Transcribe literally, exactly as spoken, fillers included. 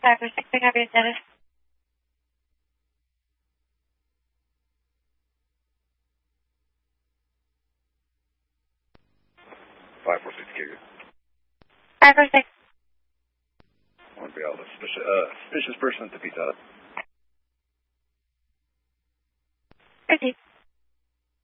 five four six, I have your status. five four six, Kicker. five four six. one three Alpha, suspicious, uh, suspicious person at the pizza hut. Proceed.